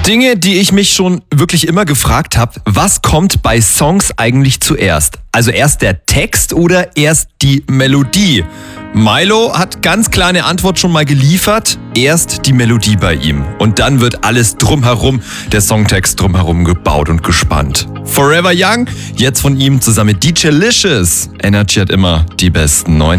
Dinge, die ich mich schon wirklich immer gefragt habe, was kommt bei Songs eigentlich zuerst? Also erst der Text oder erst die Melodie? Milo hat ganz klar eine Antwort schon mal geliefert. Erst die Melodie bei ihm. Und dann wird alles drumherum, der Songtext drumherum gebaut und gespannt. Forever Young, jetzt von ihm zusammen mit DJ Licious. Energy hat immer die besten 90.